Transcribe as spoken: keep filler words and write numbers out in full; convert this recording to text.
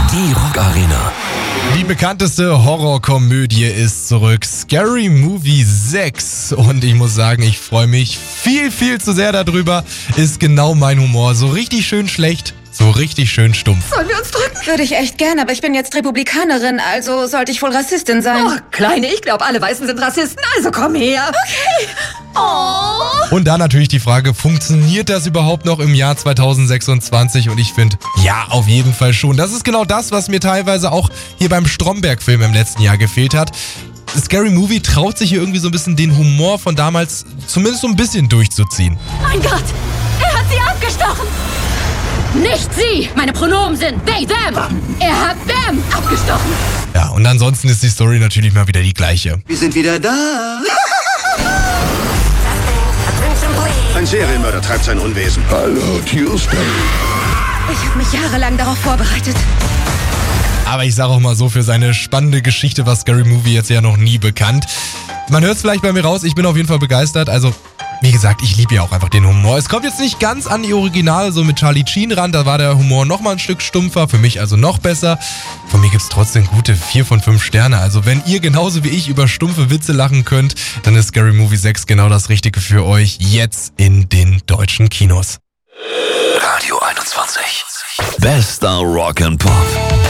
Die Rock Arena. Die bekannteste Horrorkomödie ist zurück. Scary Movie sechs. Und ich muss sagen, ich freue mich viel, viel zu sehr darüber. Ist genau mein Humor. So richtig schön schlecht, so richtig schön stumpf. Sollen wir uns drücken? Würde ich echt gern, aber ich bin jetzt Republikanerin, also sollte ich wohl Rassistin sein. Oh, Kleine, ich glaube, alle Weißen sind Rassisten, also komm her. Okay. Oh. Und dann natürlich die Frage, funktioniert das überhaupt noch im Jahr zweitausendsechsundzwanzig? Und ich finde, ja, auf jeden Fall schon. Das ist genau das, was mir teilweise auch hier beim Stromberg-Film im letzten Jahr gefehlt hat. Scary Movie traut sich hier irgendwie so ein bisschen den Humor von damals zumindest so ein bisschen durchzuziehen. Mein Gott, er hat sie abgestochen. Nicht sie! Meine Pronomen sind they, them! Er hat them abgestochen! Ja, und ansonsten ist die Story natürlich mal wieder die gleiche. Wir sind wieder da. Ein Serienmörder treibt sein Unwesen. Hallo, Tuesday. Ich habe mich jahrelang darauf vorbereitet. Aber ich sage auch mal so, für seine spannende Geschichte war Scary Movie jetzt ja noch nie bekannt. Man hört es vielleicht bei mir raus, ich bin auf jeden Fall begeistert. Also, wie gesagt, ich liebe ja auch einfach den Humor. Es kommt jetzt nicht ganz an die Originale, so mit Charlie Sheen ran. Da war der Humor nochmal ein Stück stumpfer, für mich also noch besser. Von mir gibt es trotzdem gute vier von fünf Sterne. Also wenn ihr genauso wie ich über stumpfe Witze lachen könnt, dann ist Scary Movie sechs genau das Richtige für euch. Jetzt in den deutschen Kinos. Radio einundzwanzig. Bester Rock and Pop.